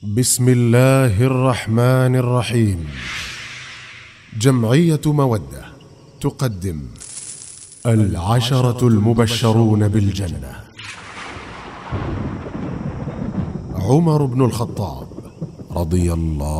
بسم الله الرحمن الرحيم. جمعية مودة تقدم 10 المبشرون بالجنة. عمر بن الخطاب رضي الله